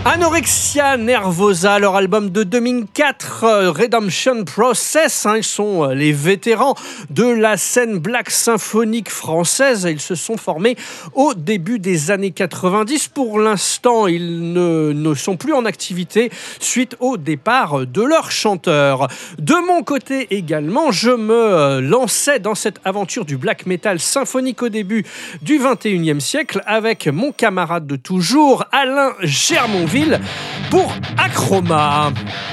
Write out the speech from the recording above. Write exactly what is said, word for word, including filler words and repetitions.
Anorexia Nervosa, leur album de deux mille quatre, euh, Redemption Process, hein, ils sont euh, les vétérans de la scène black symphonique française. Ils se sont formés au début des années quatre-vingt-dix. Pour l'instant, ils ne, ne sont plus en activité suite au départ de leur chanteur. De mon côté également, je me euh, lançais dans cette aventure du black metal symphonique au début du vingt et unième siècle avec mon camarade de toujours, Alain Germonville, pour Achroma.